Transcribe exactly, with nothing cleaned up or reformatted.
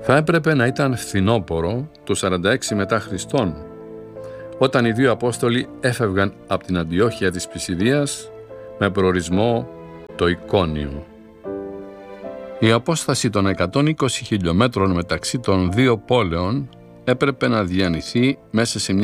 Θα έπρεπε να ήταν φθινόπωρο του σαράντα έξι μετά Χριστόν, όταν οι δύο Απόστολοι έφευγαν από την Αντιόχεια της Πισιδίας με προορισμό το Εικόνιο. Η απόσταση των εκατόν είκοσι χιλιομέτρων μεταξύ των δύο πόλεων έπρεπε να διανυθεί μέσα σε μια